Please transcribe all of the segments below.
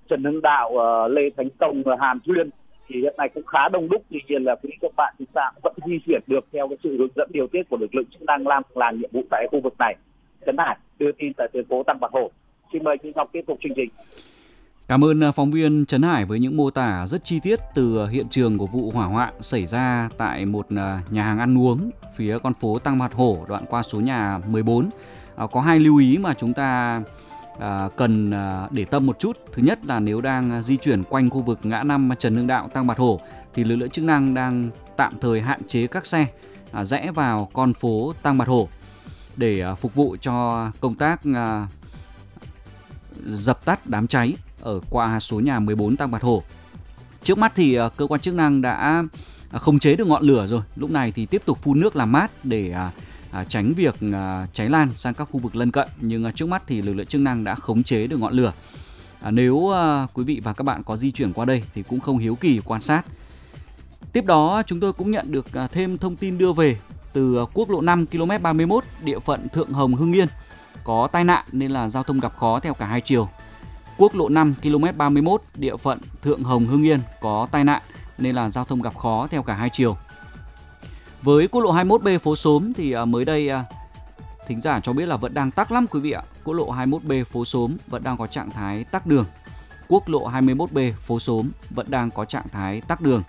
Trần Hưng Đạo, Lê Thánh Tông và Hàn Thuyên thì hiện nay cũng khá đông đúc. Tuy nhiên là quý các bạn chúng ta vẫn di chuyển được theo cái sự hướng dẫn điều tiết của lực lượng chức năng làm nhiệm vụ tại khu vực này. Trấn Hải đưa tin tại tuyến phố Tăng Bạc Hổ. Xin mời chị Ngọc tiếp tục chương trình. Cảm ơn phóng viên Trấn Hải với những mô tả rất chi tiết từ hiện trường của vụ hỏa hoạn xảy ra tại một nhà hàng ăn uống phía con phố Tăng Bạc Hổ, đoạn qua số nhà 14. Có hai lưu ý mà chúng ta cần để tâm một chút. Thứ nhất là nếu đang di chuyển quanh khu vực ngã năm Trần Hưng Đạo, Tăng Bạc Hổ thì lực lượng chức năng đang tạm thời hạn chế các xe rẽ vào con phố Tăng Bạc Hổ để phục vụ cho công tác dập tắt đám cháy ở qua số nhà 14 Tăng Bạc Hổ. Trước mắt thì cơ quan chức năng đã khống chế được ngọn lửa rồi. Lúc này thì tiếp tục phun nước làm mát để tránh việc cháy lan sang các khu vực lân cận. Nhưng trước mắt thì lực lượng chức năng đã khống chế được ngọn lửa. Nếu quý vị và các bạn có di chuyển qua đây thì cũng không hiếu kỳ quan sát. Tiếp đó chúng tôi cũng nhận được thêm thông tin đưa về từ quốc lộ 5 km 31 địa phận Thượng Hồng, Hưng Yên. Có tai nạn nên là giao thông gặp khó theo cả hai chiều. Quốc lộ 5 km 31 địa phận Thượng Hồng, Hưng Yên có tai nạn nên là giao thông gặp khó theo cả hai chiều. Với quốc lộ 21B phố Xóm thì mới đây thính giả cho biết là vẫn đang tắc lắm quý vị ạ. Quốc lộ 21B phố Xóm vẫn đang có trạng thái tắc đường. Quốc lộ 21B phố Xóm vẫn đang có trạng thái tắc đường.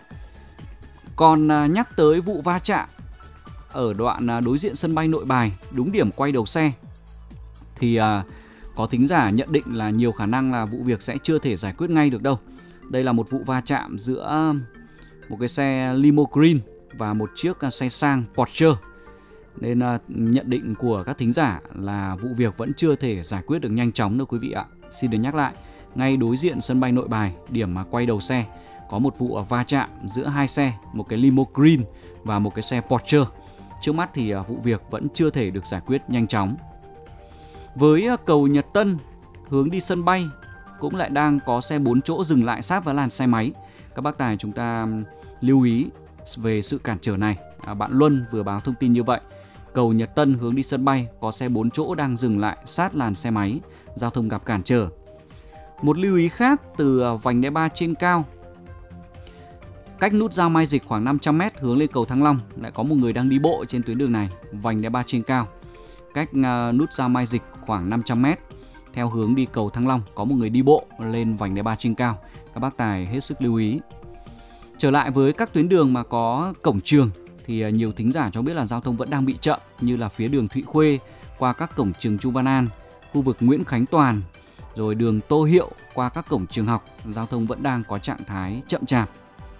Còn nhắc tới vụ va chạm ở đoạn đối diện sân bay Nội Bài, đúng điểm quay đầu xe, thì có thính giả nhận định là nhiều khả năng là vụ việc sẽ chưa thể giải quyết ngay được đâu. Đây là một vụ va chạm giữa một cái xe limo green và một chiếc xe sang Porsche. Nên nhận định của các thính giả là vụ việc vẫn chưa thể giải quyết được nhanh chóng đâu quý vị ạ. Xin được nhắc lại, ngay đối diện sân bay Nội Bài, điểm mà quay đầu xe, có một vụ va chạm giữa hai xe, một cái limo green và một cái xe Porsche. Trước mắt thì vụ việc vẫn chưa thể được giải quyết nhanh chóng. Với cầu Nhật Tân hướng đi sân bay cũng lại đang có xe 4 chỗ dừng lại sát với làn xe máy. Các bác tài chúng ta lưu ý về sự cản trở này. Bạn Luân vừa báo thông tin như vậy. Cầu Nhật Tân hướng đi sân bay có xe 4 chỗ đang dừng lại sát làn xe máy, giao thông gặp cản trở. Một lưu ý khác từ vành đai 3 trên cao, cách nút giao Mai Dịch khoảng 500m hướng lên cầu Thăng Long, lại có một người đang đi bộ trên tuyến đường này, vành đai 3 trên cao. Cách nút giao Mai Dịch khoảng 500m theo hướng đi cầu Thăng Long, có một người đi bộ lên vành đai 3 trên cao. Các bác tài hết sức lưu ý. Trở lại với các tuyến đường mà có cổng trường thì nhiều thính giả cho biết là giao thông vẫn đang bị chậm, như là phía đường Thụy Khuê qua các cổng trường Chu Văn An, khu vực Nguyễn Khánh Toàn, rồi đường Tô Hiệu qua các cổng trường học, giao thông vẫn đang có trạng thái chậm chạp.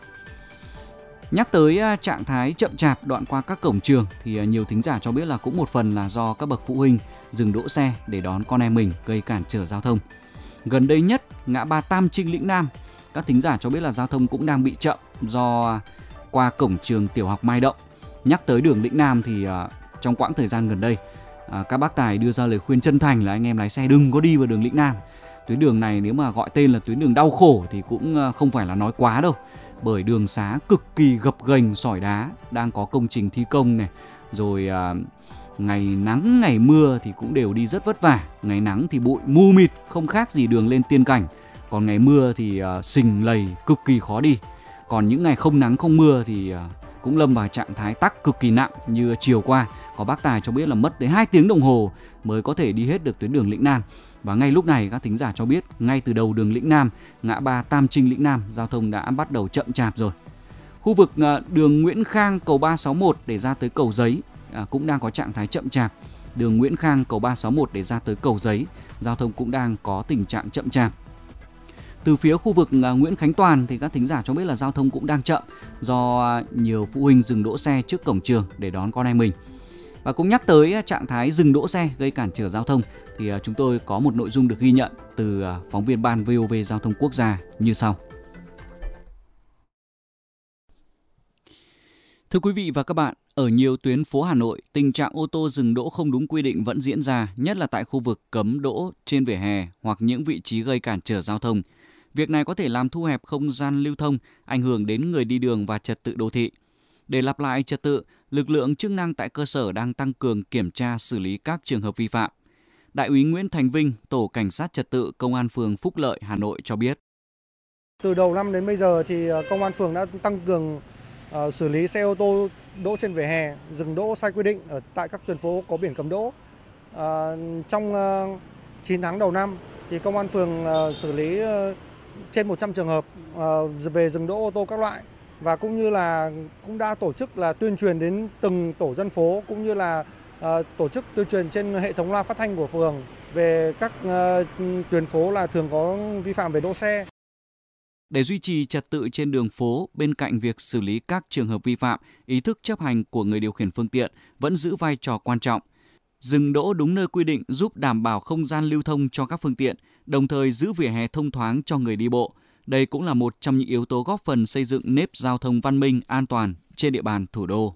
Nhắc tới trạng thái chậm chạp đoạn qua các cổng trường thì nhiều thính giả cho biết là cũng một phần là do các bậc phụ huynh dừng đỗ xe để đón con em mình, gây cản trở giao thông. Gần đây nhất, ngã ba Tam Trinh Lĩnh Nam, các thính giả cho biết là giao thông cũng đang bị chậm do qua cổng trường tiểu học Mai Động. Nhắc tới đường Lĩnh Nam thì trong quãng thời gian gần đây, các bác tài đưa ra lời khuyên chân thành là anh em lái xe đừng có đi vào đường Lĩnh Nam. Tuyến đường này nếu mà gọi tên là tuyến đường đau khổ thì cũng không phải là nói quá đâu. Bởi đường xá cực kỳ gập ghềnh sỏi đá, đang có công trình thi công này, rồi ngày nắng ngày mưa thì cũng đều đi rất vất vả. Ngày nắng thì bụi mù mịt không khác gì đường lên tiên cảnh, còn ngày mưa thì sình lầy cực kỳ khó đi. Còn những ngày không nắng không mưa thì cũng lâm vào trạng thái tắc cực kỳ nặng. Như chiều qua có bác tài cho biết là mất tới 2 tiếng đồng hồ mới có thể đi hết được tuyến đường Lĩnh Nam. Và ngay lúc này các thính giả cho biết ngay từ đầu đường Lĩnh Nam, ngã ba Tam Trinh Lĩnh Nam, giao thông đã bắt đầu chậm chạp rồi. Khu vực đường Nguyễn Khang cầu 361 để ra tới cầu Giấy cũng đang có trạng thái chậm chạp. Đường Nguyễn Khang cầu 361 để ra tới cầu Giấy, giao thông cũng đang có tình trạng chậm chạp. Từ phía khu vực Nguyễn Khánh Toàn thì các thính giả cho biết là giao thông cũng đang chậm do nhiều phụ huynh dừng đỗ xe trước cổng trường để đón con em mình. Và cũng nhắc tới trạng thái dừng đỗ xe gây cản trở giao thông thì chúng tôi có một nội dung được ghi nhận từ phóng viên Ban VOV Giao thông Quốc gia như sau. Thưa quý vị và các bạn, ở nhiều tuyến phố Hà Nội, tình trạng ô tô dừng đỗ không đúng quy định vẫn diễn ra, nhất là tại khu vực cấm đỗ trên vỉa hè hoặc những vị trí gây cản trở giao thông. Việc này có thể làm thu hẹp không gian lưu thông, ảnh hưởng đến người đi đường và trật tự đô thị. Để lặp lại trật tự, lực lượng chức năng tại cơ sở đang tăng cường kiểm tra xử lý các trường hợp vi phạm. Đại úy Nguyễn Thành Vinh, Tổ Cảnh sát Trật tự Công an phường Phúc Lợi, Hà Nội cho biết. Từ đầu năm đến bây giờ thì Công an phường đã tăng cường xử lý xe ô tô đỗ trên vỉa hè, dừng đỗ sai quy định ở tại các tuyến phố có biển cấm đỗ. Trong 9 tháng đầu năm thì Công an phường xử lý trên 100 trường hợp về dừng đỗ ô tô các loại, và cũng như là cũng đã tổ chức là tuyên truyền đến từng tổ dân phố, cũng như là tổ chức tuyên truyền trên hệ thống loa phát thanh của phường về các tuyến phố là thường có vi phạm về đỗ xe. Để duy trì trật tự trên đường phố, bên cạnh việc xử lý các trường hợp vi phạm, ý thức chấp hành của người điều khiển phương tiện vẫn giữ vai trò quan trọng. Dừng đỗ đúng nơi quy định giúp đảm bảo không gian lưu thông cho các phương tiện, đồng thời giữ vỉa hè thông thoáng cho người đi bộ. Đây cũng là một trong những yếu tố góp phần xây dựng nếp giao thông văn minh, an toàn trên địa bàn thủ đô.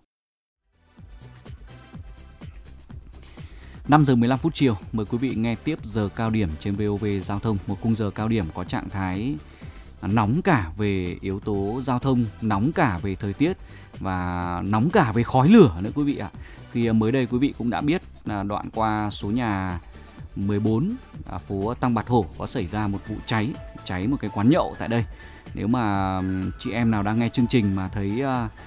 5 giờ 15 phút chiều, mời quý vị nghe tiếp giờ cao điểm trên VOV Giao thông, một khung giờ cao điểm có trạng thái nóng cả về yếu tố giao thông, nóng cả về thời tiết và nóng cả về khói lửa nữa quý vị ạ. Thì mới đây quý vị cũng đã biết là đoạn qua số nhà 14 phố Tăng Bạc Hổ có xảy ra một vụ cháy một cái quán nhậu tại đây. Nếu mà chị em nào đang nghe chương trình mà thấy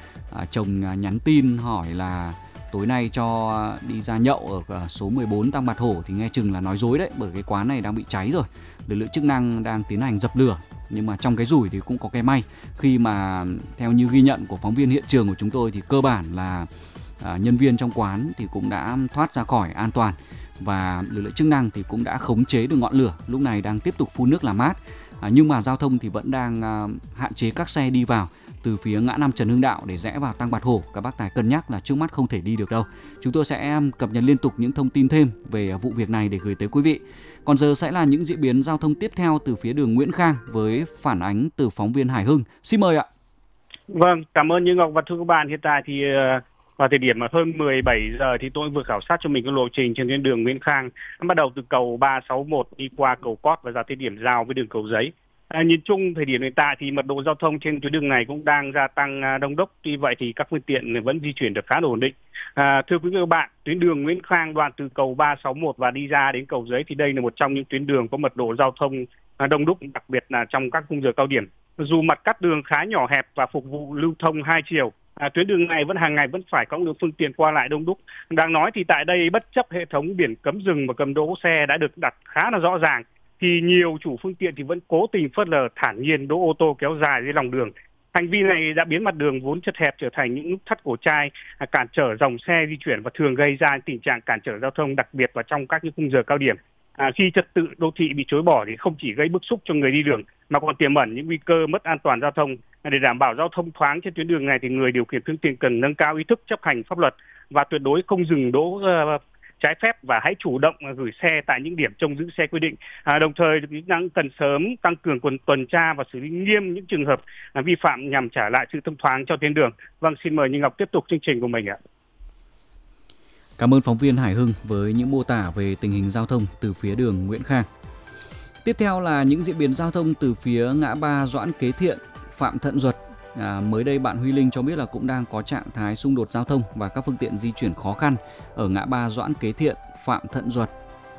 chồng nhắn tin hỏi là tối nay cho đi ra nhậu ở số 14 Tăng Bạc Hổ thì nghe chừng là nói dối đấy, bởi cái quán này đang bị cháy rồi. Lực lượng chức năng đang tiến hành dập lửa. Nhưng mà trong cái rủi thì cũng có cái may, khi mà theo như ghi nhận của phóng viên hiện trường của chúng tôi thì cơ bản là nhân viên trong quán thì cũng đã thoát ra khỏi an toàn, và lực lượng chức năng thì cũng đã khống chế được ngọn lửa, lúc này đang tiếp tục phun nước làm mát. Nhưng mà giao thông thì vẫn đang hạn chế các xe đi vào từ phía ngã năm Trần Hưng Đạo để rẽ vào Tăng Bạc Hổ. Các bác tài cân nhắc là trước mắt không thể đi được đâu. Chúng tôi sẽ cập nhật liên tục những thông tin thêm về vụ việc này để gửi tới quý vị. Còn giờ sẽ là những diễn biến giao thông tiếp theo từ phía đường Nguyễn Khang với phản ánh từ phóng viên Hải Hưng. Xin mời ạ. Vâng, cảm ơn Như Ngọc và thưa các bạn. Hiện tại thì vào thời điểm mà hơn 17 giờ thì tôi vừa khảo sát cho mình cái lộ trình trên tuyến đường Nguyễn Khang. Nó bắt đầu từ cầu 361 đi qua cầu Cót và ra tới điểm giao với đường Cầu Giấy. Nhìn chung thời điểm hiện tại thì mật độ giao thông trên tuyến đường này cũng đang gia tăng đông đúc. Tuy vậy thì các phương tiện vẫn di chuyển được khá là ổn định. Thưa quý vị và các bạn, tuyến đường Nguyễn Khang đoạn từ cầu 361 và đi ra đến Cầu Giấy thì đây là một trong những tuyến đường có mật độ giao thông đông đúc, đặc biệt là trong các khung giờ cao điểm. Dù mặt cắt đường khá nhỏ hẹp và phục vụ lưu thông hai chiều, tuyến đường này hàng ngày vẫn phải có lượng phương tiện qua lại đông đúc. Đáng nói thì tại đây bất chấp hệ thống biển cấm dừng và cấm đỗ xe đã được đặt khá là rõ ràng, thì nhiều chủ phương tiện thì vẫn cố tình phớt lờ, thản nhiên đỗ ô tô kéo dài dưới lòng đường. Hành vi này đã biến mặt đường vốn chật hẹp trở thành những nút thắt cổ trai, cản trở dòng xe di chuyển và thường gây ra tình trạng cản trở giao thông, đặc biệt vào trong các khung giờ cao điểm. Khi trật tự đô thị bị chối bỏ thì không chỉ gây bức xúc cho người đi đường mà còn tiềm ẩn những nguy cơ mất an toàn giao thông. Để đảm bảo giao thông thoáng trên tuyến đường này thì người điều khiển phương tiện cần nâng cao ý thức chấp hành pháp luật và tuyệt đối không dừng đỗ trái phép, và hãy chủ động gửi xe tại những điểm trông giữ xe quy định. Đồng thời cần sớm tăng cường tuần tra và xử lý nghiêm những trường hợp vi phạm nhằm trả lại sự thông thoáng cho tuyến đường. Vâng, xin mời Như Ngọc tiếp tục chương trình của mình ạ. Cảm ơn phóng viên Hải Hưng với những mô tả về tình hình giao thông từ phía đường Nguyễn Khang. Tiếp theo là những diễn biến giao thông từ phía ngã ba Doãn Kế Thiện, Phạm Thận Duật. Mới đây bạn Huy Linh cho biết là cũng đang có trạng thái xung đột giao thông và các phương tiện di chuyển khó khăn ở ngã ba Doãn Kế Thiện, Phạm Thận Duật.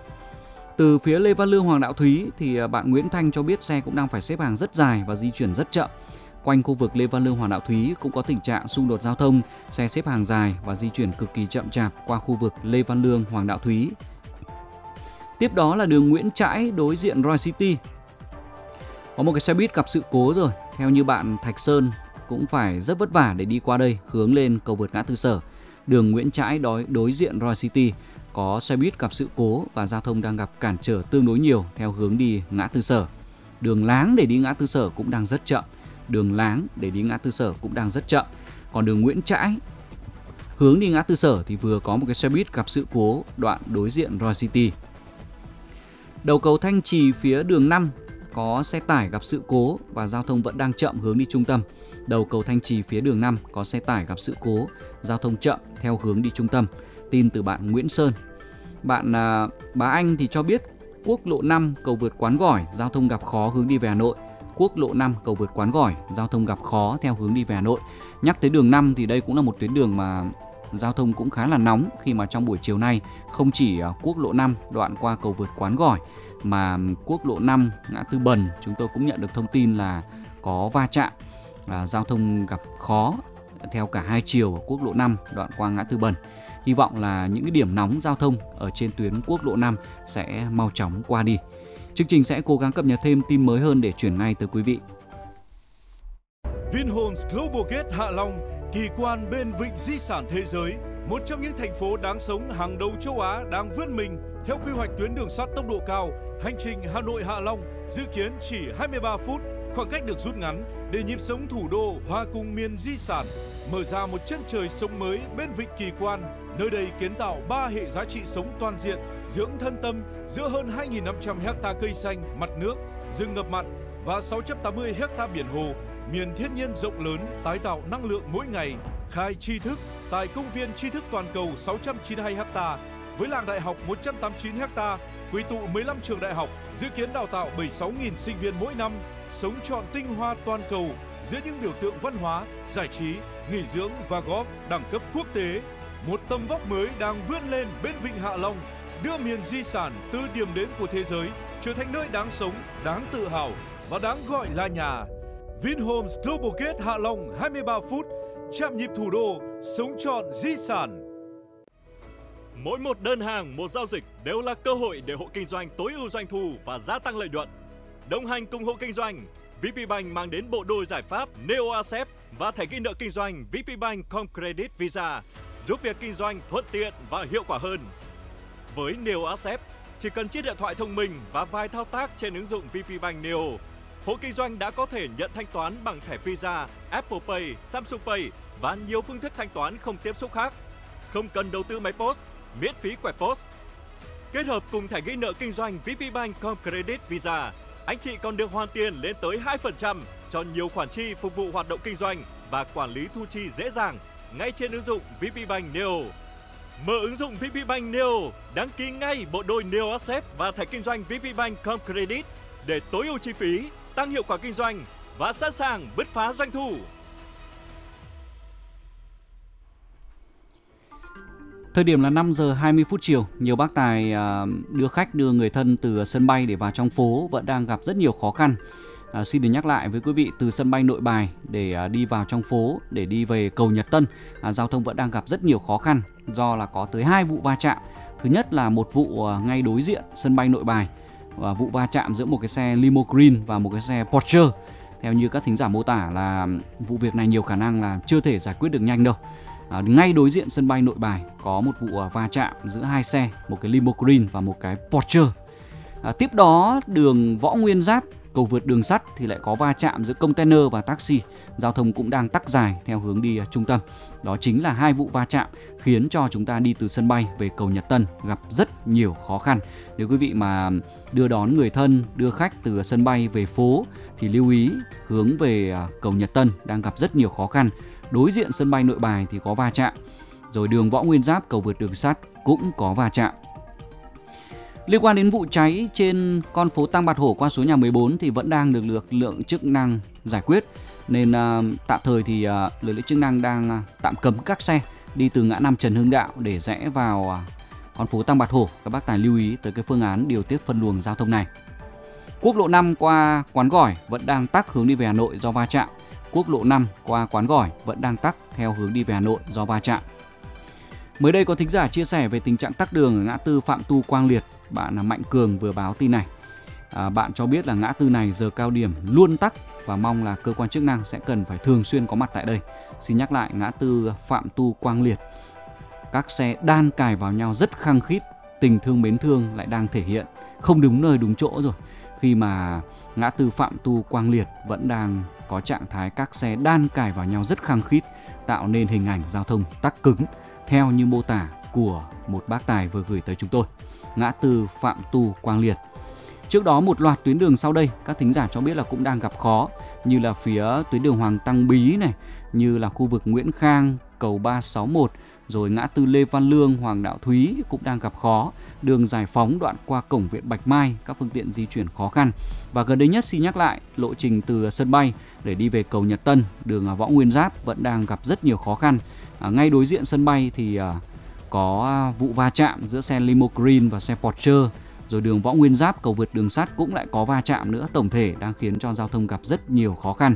Từ phía Lê Văn Lương, Hoàng Đạo Thúy thì bạn Nguyễn Thanh cho biết xe cũng đang phải xếp hàng rất dài và di chuyển rất chậm. Quanh khu vực Lê Văn Lương, Hoàng Đạo Thúy cũng có tình trạng xung đột giao thông, xe xếp hàng dài và di chuyển cực kỳ chậm chạp qua khu vực Lê Văn Lương, Hoàng Đạo Thúy. Tiếp đó là đường Nguyễn Trãi đối diện Royal City. Có một cái xe buýt gặp sự cố rồi. Theo như bạn Thạch Sơn cũng phải rất vất vả để đi qua đây hướng lên cầu vượt ngã tư Sở. Đường Nguyễn Trãi đối diện Royal City có xe buýt gặp sự cố và giao thông đang gặp cản trở tương đối nhiều theo hướng đi ngã tư Sở. Đường Láng để đi ngã tư Sở cũng đang rất chậm. Đường Láng để đi ngã tư Sở cũng đang rất chậm. Còn đường Nguyễn Trãi hướng đi ngã tư Sở thì vừa có một cái xe buýt gặp sự cố đoạn đối diện Royal City. Đầu cầu Thanh Trì phía đường 5 có xe tải gặp sự cố và giao thông vẫn đang chậm hướng đi trung tâm. Đầu cầu Thanh Trì phía đường 5 có xe tải gặp sự cố, giao thông chậm theo hướng đi trung tâm. Tin từ bạn Nguyễn Sơn. Bạn Bá Anh thì cho biết quốc lộ 5 cầu vượt Quán Gỏi, giao thông gặp khó hướng đi về Hà Nội. Quốc lộ 5 cầu vượt Quán Gỏi, giao thông gặp khó theo hướng đi về Hà Nội. Nhắc tới đường 5 thì đây cũng là một tuyến đường mà giao thông cũng khá là nóng khi mà trong buổi chiều nay không chỉ quốc lộ 5 đoạn qua cầu vượt Quán Gỏi mà quốc lộ 5 ngã tư Bần chúng tôi cũng nhận được thông tin là có va chạm, giao thông gặp khó theo cả hai chiều ở quốc lộ 5 đoạn qua ngã tư Bần. Hy vọng là những cái điểm nóng giao thông ở trên tuyến quốc lộ 5 sẽ mau chóng qua đi. Chương trình sẽ cố gắng cập nhật thêm tin mới hơn để chuyển ngay tới quý vị. Vinhomes Global Gate Hạ Long, kỳ quan bên vịnh di sản thế giới, một trong những thành phố đáng sống hàng đầu châu Á đang vươn mình. Theo quy hoạch tuyến đường sắt tốc độ cao, hành trình Hà Nội Hạ Long dự kiến chỉ 23 phút, khoảng cách được rút ngắn để nhịp sống thủ đô hòa cùng miền di sản, mở ra một chân trời sống mới bên vịnh kỳ quan. Nơi đây kiến tạo 3 hệ giá trị sống toàn diện, dưỡng thân tâm giữa hơn 2.500 ha cây xanh, mặt nước, rừng ngập mặn và 680 ha biển hồ, miền thiên nhiên rộng lớn, tái tạo năng lượng mỗi ngày. Khai tri thức tại công viên tri thức toàn cầu 692 ha, với làng đại học 189 ha, quy tụ 15 trường đại học, dự kiến đào tạo 76.000 sinh viên mỗi năm, sống trọn tinh hoa toàn cầu giữa những biểu tượng văn hóa, giải trí, nghỉ dưỡng và golf đẳng cấp quốc tế. Một tầm vóc mới đang vươn lên bên vịnh Hạ Long, đưa miền di sản từ điểm đến của thế giới trở thành nơi đáng sống, đáng tự hào và đáng gọi là nhà. Vinhomes Global Gate Hạ Long 23 phút, chạm nhịp thủ đô, sống trọn di sản. Mỗi một đơn hàng, một giao dịch đều là cơ hội để hộ kinh doanh tối ưu doanh thu và gia tăng lợi nhuận. Đồng hành cùng hộ kinh doanh, VPBank mang đến bộ đôi giải pháp Neo Accept và thẻ ghi nợ kinh doanh VPBank Com Credit Visa, giúp việc kinh doanh thuận tiện và hiệu quả hơn. Với Neo Accept, chỉ cần chiếc điện thoại thông minh và vài thao tác trên ứng dụng VPBank Neo, hộ kinh doanh đã có thể nhận thanh toán bằng thẻ Visa, Apple Pay, Samsung Pay và nhiều phương thức thanh toán không tiếp xúc khác. Không cần đầu tư máy POS, miễn phí quẹt POS. Kết hợp cùng thẻ ghi nợ kinh doanh VPBank Com Credit Visa, anh chị còn được hoàn tiền lên tới 2% cho nhiều khoản chi phục vụ hoạt động kinh doanh và quản lý thu chi dễ dàng ngay trên ứng dụng VPBank Neo. Mở ứng dụng VPBank Neo, đăng ký ngay bộ đôi Neo Accept và thẻ kinh doanh VPBank Com Credit để tối ưu chi phí, tăng hiệu quả kinh doanh và sẵn sàng bứt phá doanh thu. Thời điểm là 5 giờ 20 phút chiều, nhiều bác tài đưa khách, đưa người thân từ sân bay để vào trong phố vẫn đang gặp rất nhiều khó khăn. Xin được nhắc lại với quý vị, từ sân bay Nội Bài để đi vào trong phố, để đi về cầu Nhật Tân, giao thông vẫn đang gặp rất nhiều khó khăn do là có tới 2 vụ va chạm. Thứ nhất là một vụ ngay đối diện sân bay Nội Bài, vụ va chạm giữa một cái xe limo green và một cái xe Porsche. Theo như các thính giả mô tả là vụ việc này nhiều khả năng là chưa thể giải quyết được nhanh đâu. Ngay đối diện sân bay Nội Bài có một vụ va chạm giữa hai xe, một cái limo green và một cái Porsche. Tiếp đó đường Võ Nguyên Giáp, cầu vượt đường sắt thì lại có va chạm giữa container và taxi. Giao thông cũng đang tắc dài theo hướng đi trung tâm. Đó chính là 2 vụ va chạm khiến cho chúng ta đi từ sân bay về cầu Nhật Tân gặp rất nhiều khó khăn. Nếu quý vị mà đưa đón người thân, đưa khách từ sân bay về phố thì lưu ý hướng về cầu Nhật Tân đang gặp rất nhiều khó khăn. Đối diện sân bay Nội Bài thì có va chạm. Rồi đường Võ Nguyên Giáp, cầu vượt đường sắt cũng có va chạm. Liên quan đến vụ cháy trên con phố Tăng Bạc Hổ qua số nhà 14 thì vẫn đang được lực lượng chức năng giải quyết. Nên tạm thời thì lực lượng chức năng đang tạm cấm các xe đi từ ngã năm Trần Hưng Đạo để rẽ vào con phố Tăng Bạc Hổ. Các bác tài lưu ý tới cái phương án điều tiết phân luồng giao thông này. Quốc lộ 5 qua Quán Gỏi vẫn đang tắc hướng đi về Hà Nội do va chạm. Quốc lộ 5 qua Quán Gỏi vẫn đang tắc theo hướng đi về Hà Nội do va chạm. Mới đây có thính giả chia sẻ về tình trạng tắc đường ở ngã tư Phạm Tu Quang Liệt. Bạn Mạnh Cường vừa báo tin này. Bạn cho biết là ngã tư này giờ cao điểm luôn tắc và mong là cơ quan chức năng sẽ cần phải thường xuyên có mặt tại đây. Xin nhắc lại, ngã tư Phạm Tu Quang Liệt, các xe đan cài vào nhau rất khăng khít, tình thương mến thương lại đang thể hiện không đúng nơi đúng chỗ rồi. Khi mà ngã tư Phạm Tu Quang Liệt vẫn đang có trạng thái các xe đan cài vào nhau rất khăng khít, tạo nên hình ảnh giao thông tắc cứng theo như mô tả của một bác tài vừa gửi tới chúng tôi. Ngã tư Phạm Tu Quang Liệt. Trước đó một loạt tuyến đường sau đây các thính giả cho biết là cũng đang gặp khó, như là phía tuyến đường Hoàng Tăng Bí này, như là khu vực Nguyễn Khang, cầu 361, rồi ngã tư Lê Văn Lương, Hoàng Đạo Thúy cũng đang gặp khó. Đường Giải Phóng đoạn qua cổng Viện Bạch Mai, các phương tiện di chuyển khó khăn. Và gần đây nhất xin nhắc lại, lộ trình từ sân bay để đi về cầu Nhật Tân, đường Võ Nguyên Giáp vẫn đang gặp rất nhiều khó khăn. Ngay đối diện sân bay thì có vụ va chạm giữa xe Limo Green và xe Porsche. Rồi đường Võ Nguyên Giáp, cầu vượt đường sắt cũng lại có va chạm nữa. Tổng thể đang khiến cho giao thông gặp rất nhiều khó khăn.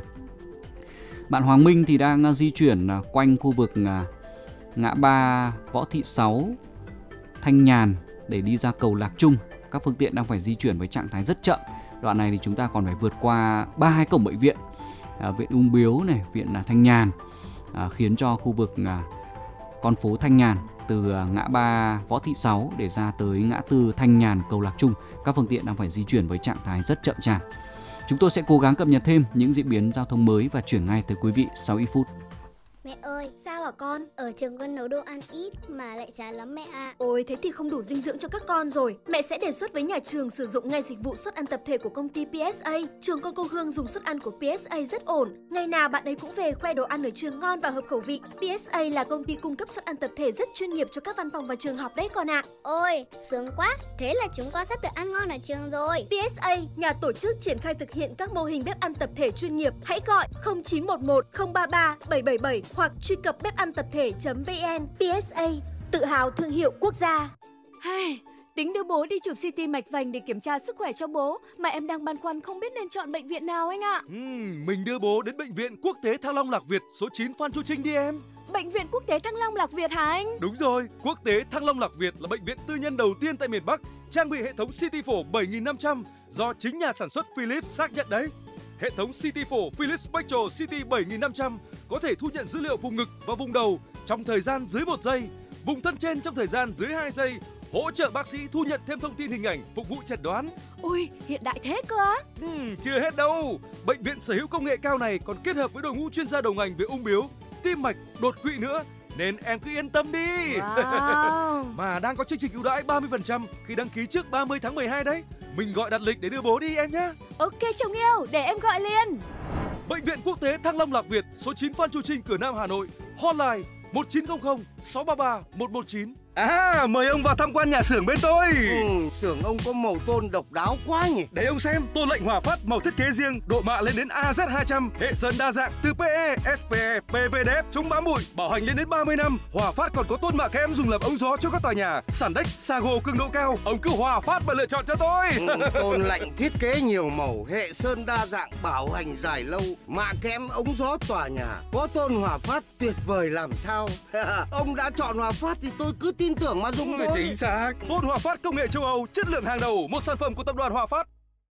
Bạn Hoàng Minh thì đang di chuyển quanh khu vực ngã ba Võ Thị Sáu, Thanh Nhàn để đi ra cầu Lạc Trung. Các phương tiện đang phải di chuyển với trạng thái rất chậm. Đoạn này thì chúng ta còn phải vượt qua 2 cổng bệnh viện, viện Ung Biếu này, viện Thanh Nhàn, khiến cho khu vực con phố Thanh Nhàn từ ngã ba Võ Thị Sáu để ra tới ngã tư Thanh Nhàn, cầu Lạc Trung, các phương tiện đang phải di chuyển với trạng thái rất chậm chạp. Chúng tôi sẽ cố gắng cập nhật thêm những diễn biến giao thông mới và chuyển ngay tới quý vị sau ít phút. Mẹ ơi, sao hả con? Ở trường con nấu đồ ăn ít mà lại chán lắm mẹ ạ. Ôi, thế thì không đủ dinh dưỡng cho các con rồi. Mẹ sẽ đề xuất với nhà trường sử dụng ngay dịch vụ suất ăn tập thể của công ty PSA. Trường con cô Hương dùng suất ăn của PSA rất ổn. Ngày nào bạn ấy cũng về khoe đồ ăn ở trường ngon và hợp khẩu vị. PSA là công ty cung cấp suất ăn tập thể rất chuyên nghiệp cho các văn phòng và trường học đấy con ạ. Ôi, sướng quá. Thế là chúng con sắp được ăn ngon ở trường rồi. PSA, nhà tổ chức triển khai thực hiện các mô hình bếp ăn tập thể chuyên nghiệp. Hãy gọi 0911 033 777 hoặc truy cập bếp-ăn-tập-thể.vn. PSA, tự hào thương hiệu quốc gia. Tính đưa bố đi chụp CT mạch vành để kiểm tra sức khỏe cho bố, mà em đang băn khoăn không biết nên chọn bệnh viện nào anh ạ. Mình đưa bố đến Bệnh viện Quốc tế Thăng Long Lạc Việt, số 9 Phan Chu Trinh đi em. Bệnh viện Quốc tế Thăng Long Lạc Việt hả anh? Đúng rồi, Quốc tế Thăng Long Lạc Việt là bệnh viện tư nhân đầu tiên tại miền Bắc trang bị hệ thống CT phổ 7500 do chính nhà sản xuất Philips xác nhận đấy. Hệ thống CT phổ Philips Spectral CT 7500 có thể thu nhận dữ liệu vùng ngực và vùng đầu trong thời gian dưới 1 giây, vùng thân trên trong thời gian dưới 2 giây, hỗ trợ bác sĩ thu nhận thêm thông tin hình ảnh phục vụ chẩn đoán. Ui, hiện đại thế cơ á. Chưa hết đâu. Bệnh viện sở hữu công nghệ cao này còn kết hợp với đội ngũ chuyên gia đầu ngành về ung bướu, tim mạch, đột quỵ nữa. Nên em cứ yên tâm đi. Wow. Mà đang có chương trình ưu đãi 30% khi đăng ký trước 30 tháng 12 đấy. Mình gọi đặt lịch để đưa bố đi em nhé. Ok chồng yêu, để em gọi liền. Bệnh viện Quốc tế Thăng Long Lạc Việt, số 9 Phan Chu Trinh, cửa Nam, Hà Nội. Hotline 1900 633 119. Mời ông vào tham quan nhà xưởng bên tôi. Xưởng ông có màu tôn độc đáo quá nhỉ. Để ông xem, tôn lệnh Hòa Phát màu thiết kế riêng, độ mạ lên đến AZ200, hệ sơn đa dạng từ PE, SPE, PVDF, chống bám bụi, bảo hành lên đến 30 năm. Hòa Phát còn có tôn mạ kẽm dùng làm ống gió cho các tòa nhà, sàn đếch, Sago cường độ cao. Ông cứ Hòa Phát mà lựa chọn cho tôi. Tôn lệnh thiết kế nhiều màu, hệ sơn đa dạng, bảo hành dài lâu, mạ kẽm ống gió tòa nhà. Có tôn Hòa Phát tuyệt vời làm sao. Ông đã chọn Hòa Phát thì tôi cứ tin tưởng mà dùng thôi. Chính xác. Tôn Hòa Phát công nghệ châu Âu, chất lượng hàng đầu, một sản phẩm của tập đoàn Hòa Phát.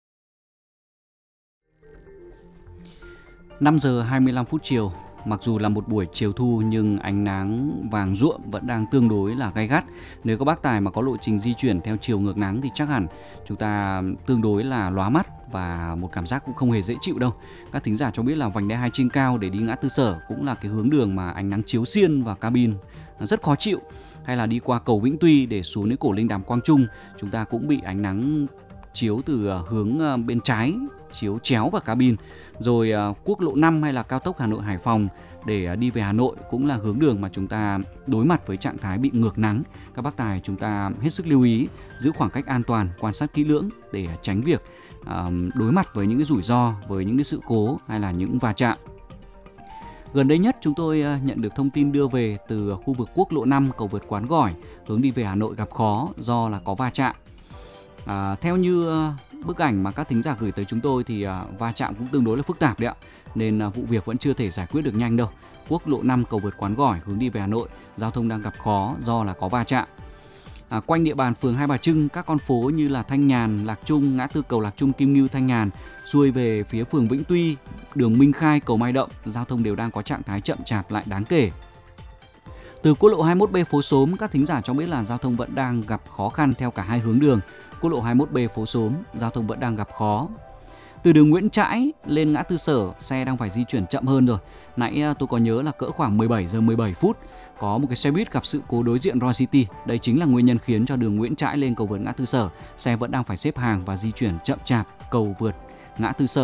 5 giờ 25 phút chiều. Mặc dù là một buổi chiều thu nhưng ánh nắng vàng ruộm vẫn đang tương đối là gay gắt. Nếu các bác tài mà có lộ trình di chuyển theo chiều ngược nắng thì chắc hẳn chúng ta tương đối là lóa mắt và một cảm giác cũng không hề dễ chịu đâu. Các thính giả cho biết là vành đai 2 trên cao để đi ngã tư Sở cũng là cái hướng đường mà ánh nắng chiếu xiên vào cabin rất khó chịu. Hay là đi qua cầu Vĩnh Tuy để xuống đến cổ Linh Đàm Quang Trung, chúng ta cũng bị ánh nắng chiếu từ hướng bên trái, chiếu chéo vào cabin. Rồi quốc lộ 5 hay là cao tốc Hà Nội Hải Phòng để đi về Hà Nội cũng là hướng đường mà chúng ta đối mặt với trạng thái bị ngược nắng. Các bác tài chúng ta hết sức lưu ý, giữ khoảng cách an toàn, quan sát kỹ lưỡng để tránh việc đối mặt với những cái rủi ro, với những cái sự cố hay là những va chạm. Gần đây nhất chúng tôi nhận được thông tin đưa về từ khu vực quốc lộ 5 cầu vượt Quán Gỏi, hướng đi về Hà Nội gặp khó do là có va chạm. Theo như bức ảnh mà các thính giả gửi tới chúng tôi thì va chạm cũng tương đối là phức tạp đấy ạ, nên vụ việc vẫn chưa thể giải quyết được nhanh đâu. Quốc lộ 5 cầu vượt Quán Gỏi hướng đi về Hà Nội, giao thông đang gặp khó do là có va chạm. Quanh địa bàn phường Hai Bà Trưng, các con phố như là Thanh Nhàn, Lạc Trung, ngã tư cầu Lạc Trung, Kim Ngưu, Thanh Nhàn, xuôi về phía phường Vĩnh Tuy, đường Minh Khai, cầu Mai Động, giao thông đều đang có trạng thái chậm chạp lại đáng kể. Từ quốc lộ 21B phố Xóm, các thính giả cho biết là giao thông vẫn đang gặp khó khăn theo cả hai hướng đường. Quốc lộ 21B phố Xóm, giao thông vẫn đang gặp khó. Từ đường Nguyễn Trãi lên ngã tư Sở, xe đang phải di chuyển chậm hơn rồi. Nãy tôi có nhớ là cỡ khoảng 17 giờ 17 phút, có một cái xe buýt gặp sự cố đối diện Royal City. Đây chính là nguyên nhân khiến cho đường Nguyễn Trãi lên cầu vượt ngã tư Sở, xe vẫn đang phải xếp hàng và di chuyển chậm chạp cầu vượt ngã tư Sở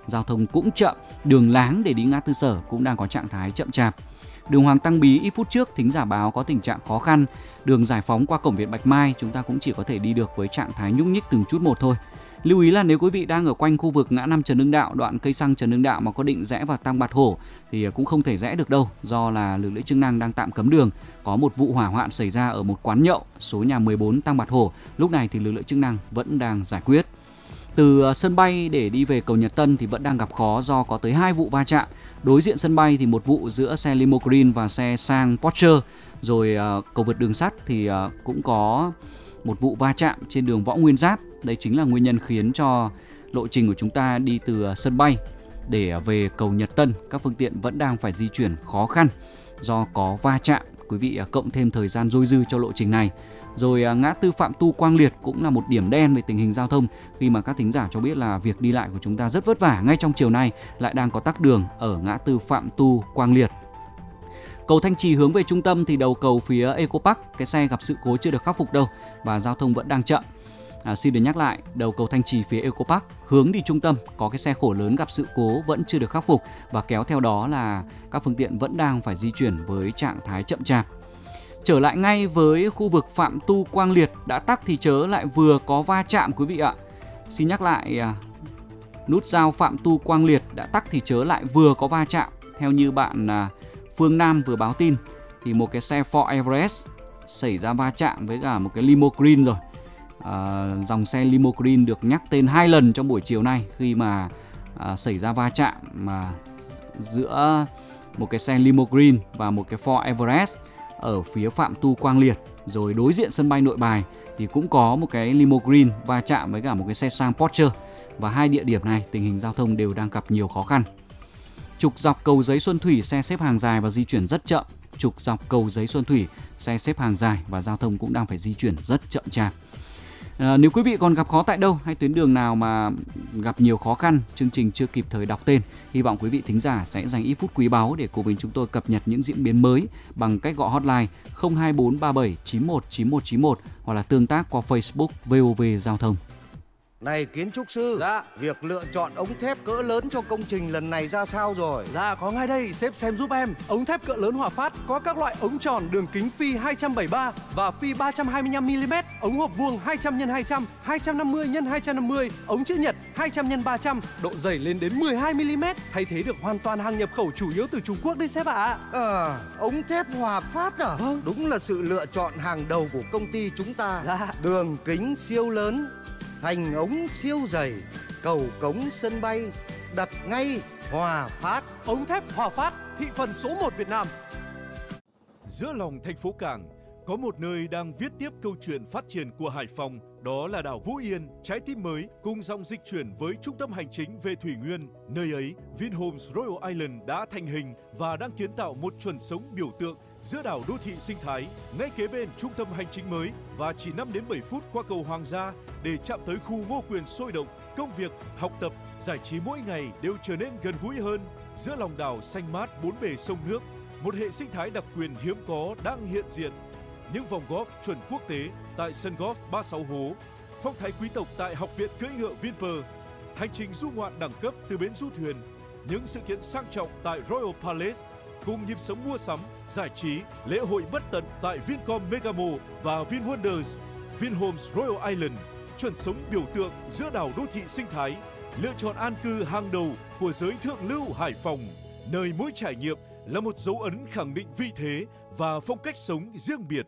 giao thông cũng chậm, đường láng để đi ngã tư Sở cũng đang có trạng thái chậm chạp. Đường Hoàng Tăng Bí ít phút trước thính giả báo có tình trạng khó khăn, đường Giải Phóng qua cổng Viện Bạch Mai chúng ta cũng chỉ có thể đi được với trạng thái nhúc nhích từng chút một thôi. Lưu ý là nếu quý vị đang ở quanh khu vực ngã 5 Trần Hưng Đạo, đoạn cây xăng Trần Hưng Đạo mà có định rẽ vào Tăng Bạc Hổ thì cũng không thể rẽ được đâu, do là lực lượng chức năng đang tạm cấm đường. Có một vụ hỏa hoạn xảy ra ở một quán nhậu số nhà 14 Tăng Bạc Hổ, lúc này thì lực lượng chức năng vẫn đang giải quyết. Từ sân bay để đi về cầu Nhật Tân thì vẫn đang gặp khó do có tới 2 vụ va chạm. Đối diện sân bay thì một vụ giữa xe limo green và xe sang Porsche. Rồi cầu vượt đường sắt thì cũng có một vụ va chạm trên đường Võ Nguyên Giáp. Đây chính là nguyên nhân khiến cho lộ trình của chúng ta đi từ sân bay để về cầu Nhật Tân, các phương tiện vẫn đang phải di chuyển khó khăn do có va chạm. Quý vị cộng thêm thời gian dôi dư cho lộ trình này. Rồi ngã tư Phạm Tu Quang Liệt cũng là một điểm đen về tình hình giao thông, khi mà các thính giả cho biết là việc đi lại của chúng ta rất vất vả. Ngay trong chiều nay lại đang có tắc đường ở ngã tư Phạm Tu Quang Liệt. Cầu Thanh Trì hướng về trung tâm thì đầu cầu phía Eco Park, cái xe gặp sự cố chưa được khắc phục đâu và giao thông vẫn đang chậm. Xin được nhắc lại, đầu cầu Thanh Trì phía Eco Park hướng đi trung tâm có cái xe khổ lớn gặp sự cố vẫn chưa được khắc phục và kéo theo đó là các phương tiện vẫn đang phải di chuyển với trạng thái chậm chạp. Trở lại ngay với khu vực Phạm Tu Quang Liệt, đã tắc thì chớ lại vừa có va chạm quý vị ạ. Xin nhắc lại, nút giao Phạm Tu Quang Liệt đã tắc thì chớ lại vừa có va chạm. Theo như bạn Phương Nam vừa báo tin thì một cái xe Ford Everest xảy ra va chạm với cả một cái limo green rồi. Dòng xe limo green được nhắc tên 2 lần trong buổi chiều nay khi mà xảy ra va chạm giữa một cái xe limo green và một cái Ford Everest ở phía Phạm Tu Quang Liệt. Rồi đối diện sân bay Nội Bài thì cũng có một cái limo green va chạm với cả một cái xe sang Porsche. Và hai địa điểm này tình hình giao thông đều đang gặp nhiều khó khăn. Trục dọc cầu Giấy Xuân Thủy xe xếp hàng dài và di chuyển rất chậm. Trục dọc cầu Giấy Xuân Thủy xe xếp hàng dài và giao thông cũng đang phải di chuyển rất chậm chạp. Nếu quý vị còn gặp khó tại đâu hay tuyến đường nào mà gặp nhiều khó khăn, chương trình chưa kịp thời đọc tên, hy vọng quý vị thính giả sẽ dành ít phút quý báu để cùng với chúng tôi cập nhật những diễn biến mới bằng cách gọi hotline 02437 91 91 91 hoặc là tương tác qua Facebook VOV Giao thông. Này kiến trúc sư, Dạ. Việc lựa chọn ống thép cỡ lớn cho công trình lần này ra sao rồi? Dạ có ngay đây, sếp xem giúp em. Ống thép cỡ lớn Hòa Phát có các loại ống tròn đường kính phi 273 và phi 325mm, ống hộp vuông 200x200, 250x250, ống chữ nhật 200x300, độ dày lên đến 12mm, thay thế được hoàn toàn hàng nhập khẩu chủ yếu từ Trung Quốc đấy sếp ạ. Ống thép Hòa Phát à? Vâng. Đúng là sự lựa chọn hàng đầu của công ty chúng ta. Dạ. Đường kính siêu lớn, thành ống siêu dày, cầu cống sân bay, đặt ngay Hòa Phát. Ống thép Hòa Phát, thị phần số 1 Việt Nam. Giữa lòng thành phố Cảng, có một nơi đang viết tiếp câu chuyện phát triển của Hải Phòng, đó là đảo Vũ Yên, trái tim mới cùng dòng dịch chuyển với trung tâm hành chính về Thủy Nguyên. Nơi ấy, Vinhomes Royal Island đã thành hình và đang kiến tạo một chuẩn sống biểu tượng giữa đảo đô thị sinh thái, ngay kế bên trung tâm hành chính mới và chỉ 5 đến 7 phút qua cầu Hoàng Gia để chạm tới khu Ngô Quyền sôi động. Công việc, học tập, giải trí mỗi ngày đều trở nên gần gũi hơn. Giữa lòng đảo xanh mát bốn bề sông nước, một hệ sinh thái đặc quyền hiếm có đang hiện diện. Những vòng golf chuẩn quốc tế tại sân golf 36 hố, phong thái quý tộc tại học viện cưỡi ngựa Vinpearl, hành trình du ngoạn đẳng cấp từ bến du thuyền, những sự kiện sang trọng tại Royal Palace, cùng nhịp sống mua sắm, giải trí, lễ hội bất tận tại Vincom Megamo và VinWonders. Vinhomes Royal Island, chuẩn sống biểu tượng giữa đảo đô thị sinh thái, lựa chọn an cư hàng đầu của giới thượng lưu Hải Phòng, nơi mỗi trải nghiệm là một dấu ấn khẳng định vị thế và phong cách sống riêng biệt.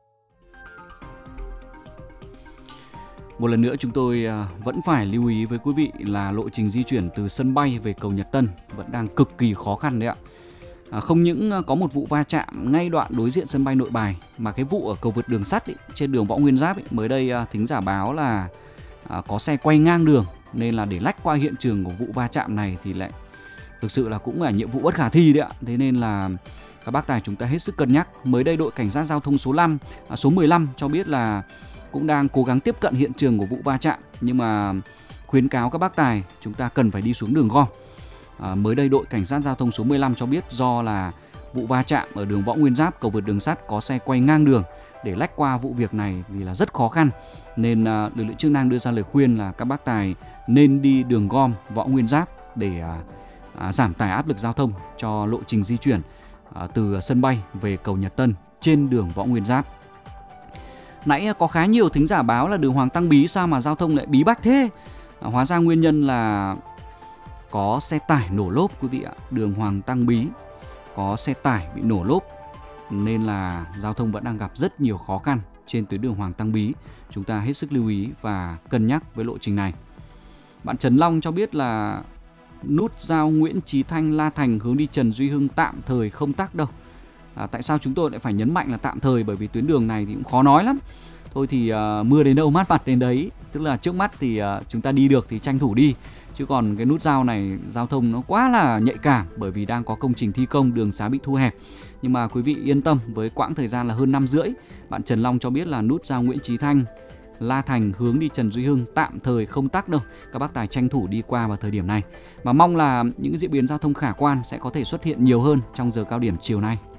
Một lần nữa chúng tôi vẫn phải lưu ý với quý vị là lộ trình di chuyển từ sân bay về cầu Nhật Tân vẫn đang cực kỳ khó khăn đấy ạ. Không những có một vụ va chạm ngay đoạn đối diện sân bay Nội Bài, mà cái vụ ở cầu vượt đường sắt trên đường Võ Nguyên Giáp mới đây thính giả báo là có xe quay ngang đường, nên là để lách qua hiện trường của vụ va chạm này thì lại thực sự là cũng là nhiệm vụ bất khả thi đấy ạ. Thế nên là các bác tài chúng ta hết sức cân nhắc. Mới đây đội cảnh sát giao thông số 15 cho biết là cũng đang cố gắng tiếp cận hiện trường của vụ va chạm, nhưng mà khuyến cáo các bác tài chúng ta cần phải đi xuống đường gom. Mới đây đội cảnh sát giao thông số 15 cho biết do là vụ va chạm ở đường Võ Nguyên Giáp cầu vượt đường sắt có xe quay ngang đường, để lách qua vụ việc này vì là rất khó khăn, nên lực lượng chức năng đưa ra lời khuyên là các bác tài nên đi đường gom Võ Nguyên Giáp để giảm tải áp lực giao thông cho lộ trình di chuyển từ sân bay về cầu Nhật Tân trên đường Võ Nguyên Giáp. Nãy có khá nhiều thính giả báo là đường Hoàng Tăng Bí sao mà giao thông lại bí bách thế. Hóa ra nguyên nhân là có xe tải nổ lốp quý vị ạ. Đường Hoàng Tăng Bí có xe tải bị nổ lốp nên là giao thông vẫn đang gặp rất nhiều khó khăn trên tuyến đường Hoàng Tăng Bí. Chúng ta hết sức lưu ý và cân nhắc với lộ trình này. Bạn Trần Long cho biết là nút giao Nguyễn Chí Thanh La Thành hướng đi Trần Duy Hưng tạm thời không tắc đâu. Tại sao chúng tôi lại phải nhấn mạnh là tạm thời? Bởi vì tuyến đường này thì cũng khó nói lắm. Thôi thì mưa đến đâu mát mặt đến đấy. Tức là trước mắt thì chúng ta đi được thì tranh thủ đi. Chứ còn cái nút giao này giao thông nó quá là nhạy cảm, bởi vì đang có công trình thi công, đường xá bị thu hẹp. Nhưng mà quý vị yên tâm, với quãng thời gian là hơn 5 rưỡi, bạn Trần Long cho biết là nút giao Nguyễn Chí Thanh La Thành hướng đi Trần Duy Hưng tạm thời không tắc đâu. Các bác tài tranh thủ đi qua vào thời điểm này. Và mong là những diễn biến giao thông khả quan sẽ có thể xuất hiện nhiều hơn trong giờ cao điểm chiều nay.